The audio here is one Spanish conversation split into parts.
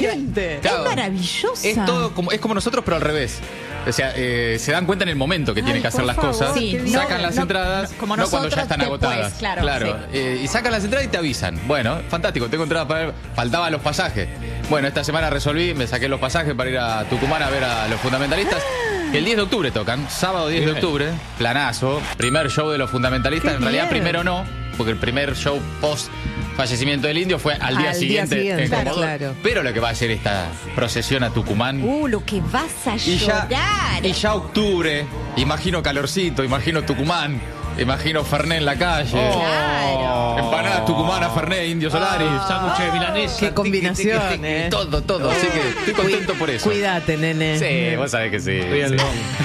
Excelente. Claro, Es maravillosa. Es todo es como nosotros, pero al revés. O sea, se dan cuenta en el momento que tienen que hacer por las favor, cosas. Sí, Sacan no, las no, entradas, no, como no cuando ya nosotros están después, agotadas. claro, Y sacan las entradas y te avisan. Bueno, fantástico, tengo entradas para ver. Faltaban los pasajes. Bueno, esta semana resolví, me saqué los pasajes para ir a Tucumán a ver a los fundamentalistas. El 10 de octubre tocan, sábado 10 de octubre, planazo, primer show de los fundamentalistas. Qué En realidad, bien. primero no, porque el primer show post fallecimiento del indio fue al día Al día siguiente. siguiente, en Comodoro. claro. Pero lo que va a ser esta procesión a Tucumán. Lo que vas a Y llorar. ya octubre, imagino calorcito, imagino Tucumán, imagino Fernet en la calle. Claro. Empanadas tucumanas, Fernet, Indio Solari. Sándwiches de milanesa. Qué combinación, ¿eh? Todo. Así que estoy contento por eso. Cuídate, nene. Sí, vos sabés que sí. Cuídenlo.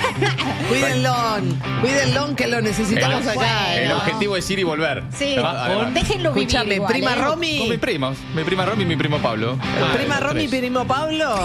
Cuídenlo, que lo necesitamos El- acá. El Bueno. objetivo es ir y volver. Sí, Además. déjenlo vivir. Escúchame, igual, prima ¿eh? Romy. Con mis primos. Mi prima Romy y mi primo Pablo. Prima Romy y primo Pablo,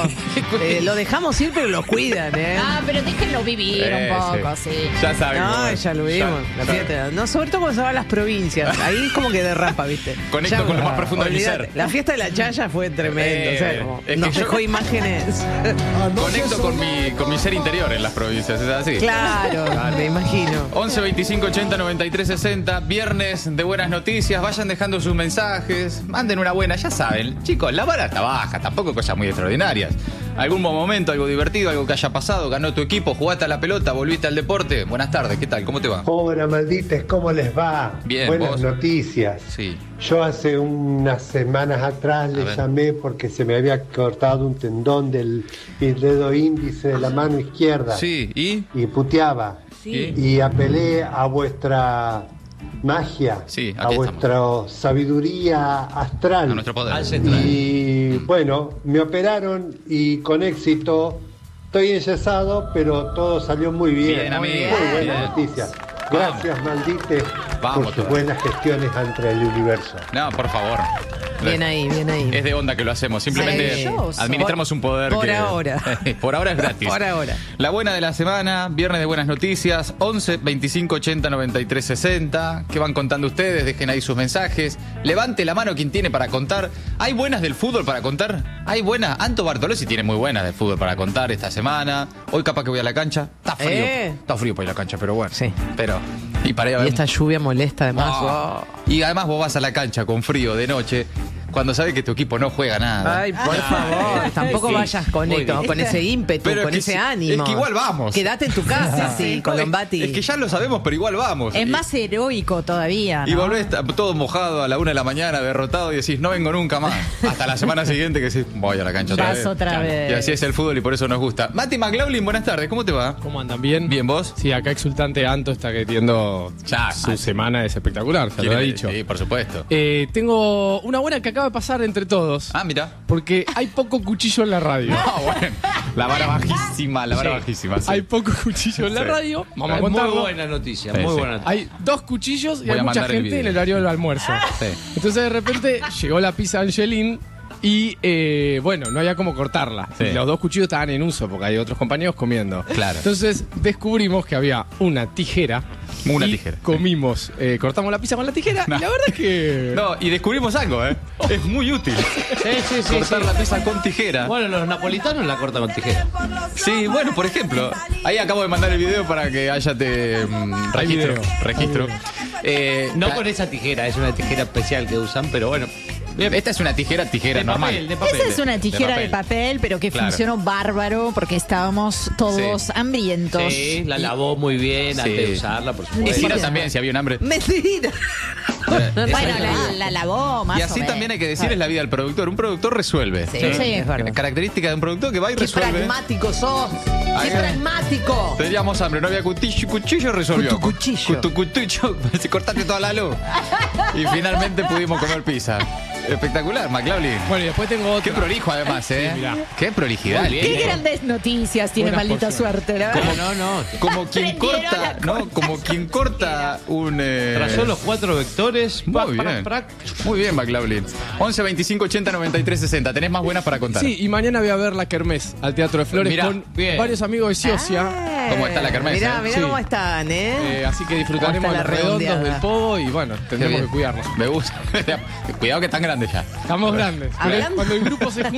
lo dejamos ir, pero lo cuidan, ¿eh? Ah, pero déjenlo vivir un poco, sí. Ya saben. No, cómo es. ya lo vimos, la ya- fiesta. No, sobre todo cuando se va a las provincias. Ahí es como que derrapa, ¿viste? Conecto con lo más profundo de mi olvidate. ser. La fiesta de la Chaya fue tremendo. O sea, como es que nos yo- dejó imágenes. Conecto con mi ser interior en las provincias, es así. Claro, me imagino. 11 25 80 93 60, viernes de buenas noticias, vayan dejando sus mensajes, manden una buena, ya saben, chicos, la vara está baja, tampoco cosas muy extraordinarias. Algún buen momento, algo divertido, algo que haya pasado, ganó tu equipo, jugaste a la pelota, volviste al deporte. Buenas tardes, ¿qué tal? ¿Cómo te va? Hola, maldites, ¿cómo les va? Bien, Buenas ¿vos? noticias. Sí. Yo hace unas semanas atrás le ver. llamé porque se me había cortado un tendón del dedo índice de la mano izquierda. Sí, ¿y? Y puteaba. Sí. Y apelé a vuestra magia, Sí, a aquí vuestra sabiduría astral. A nuestro poder. Al central. Y bueno, me operaron y con éxito. Estoy enyesado, pero todo salió muy bien. Bien, amigo. Muy buena Bien. noticia. Gracias, maldite, Vamos por tus todavía. buenas gestiones ante el universo. No, por favor. Bien ahí, bien ahí. Es de onda que lo hacemos. Simplemente Maravilloso. administramos un poder Por que... ahora. Por ahora es gratis. Por ahora. La buena de la semana, viernes de buenas noticias, 11 25 80 93 60. ¿Qué van contando ustedes? Dejen ahí sus mensajes. Levante la mano quien tiene para contar. ¿Hay buenas del fútbol para contar? ¿Hay buenas? Anto Bartolozzi tiene muy buenas del fútbol para contar esta semana. Hoy capaz que voy a la cancha. Está frío. Está frío para ir a la cancha, pero bueno. Sí. Pero... Y para ir a Y ver esta lluvia molesta además. Ah. Y además vos vas a la cancha con frío de noche, cuando sabes que tu equipo no juega nada. Ay, por favor, tampoco Sí, vayas con, muy esto, bien. con ese ímpetu, Pero es con que ese sí, ánimo. es que igual vamos. Quédate en tu casa, sí, No, Colombati. es que ya lo sabemos, pero igual vamos. Es Y- más heroico todavía, Y ¿no? volvés todo mojado a la 1 de la mañana, derrotado, y decís, no vengo nunca más. Hasta la semana siguiente que decís, voy a la cancha otra Vas vez. otra Claro. vez. Y así es el fútbol y por eso nos gusta. Mati McLaughlin, buenas tardes, ¿cómo te va? ¿Cómo andan? ¿Bien? Bien, ¿vos? Sí, acá exultante Anto está queriendo Ya, su Mati. semana es espectacular, se lo ha dicho. Sí, por supuesto. Tengo una buena que acaba de pasar entre todos, Ah, mira. porque hay poco cuchillo en la radio. Ah, bueno. La vara bajísima, la vara Sí. bajísima. sí. Hay poco cuchillo en la Sí. radio, vamos a Muy contarlo. buena noticia, Sí, muy sí. buena noticia. Hay 2 cuchillos y Voy hay a mucha mandar el gente en video. el horario del almuerzo. Sí. Entonces de repente llegó la pizza Angelín y bueno, no había cómo cortarla. Sí. Y los 2 cuchillos estaban en uso porque hay otros compañeros comiendo. Claro. Entonces descubrimos que había una tijera. Una y tijera. Comimos, cortamos la pizza con la tijera No. y la verdad es que... No, y descubrimos algo, ¿eh? Es muy útil. Sí. Cortar la pizza con tijera. Bueno, los napolitanos la cortan con tijera. Sí, bueno, por ejemplo, ahí acabo de mandar el video para que haya Hay registro. video. Registro. No con esa tijera, es una tijera especial que usan, pero bueno. Esta es una tijera De normal. papel, de papel. Esa es una tijera de papel, pero que Claro. funcionó bárbaro porque estábamos todos Sí. hambrientos. Sí, la lavó muy bien Sí. antes de usarla, por Y supuesto. Cira también, si había un hambre. Mentira. Bueno, la lavó más Y o así menos. también hay que decir es la vida del productor. Un productor resuelve. Sí. Es verdad. Característica de un productor que va y Qué resuelve. pragmático sos. Ahí Qué va. pragmático. Teníamos hambre, no había cuchillo, resolvió. Tu cuchillo. Tu cuchillo, se cortaste toda la luz. Y finalmente pudimos comer pizza. Espectacular, McLaughlin. Bueno, y después tengo otra. Qué prolijo además, ¿eh? Sí, mirá. Qué prolijidad. Muy bien. Qué grandes noticias tiene Buenas maldita porciones. suerte, la verdad. No. Como quien Prendieron corta, la ¿no? Como quien corta un... Trazó los 4 vectores. Muy bien. Muy bien, McLaughlin. 11 25 80 93 60. ¿Tenés más buenas para contar? Sí, y mañana voy a ver la Kermés al Teatro de Flores Mirá, con bien. varios amigos de Ciocia. ¿Cómo está la kermés, Mirá, eh? mirá Sí. cómo están, ¿eh? Así que disfrutaremos ¿Cómo los está la redondos redondeada? del pogo y bueno, Qué tendremos bien. que cuidarnos. Me gusta. Cuidado que están grandes ya. Estamos grandes. Hablando- Cuando el grupo se junta,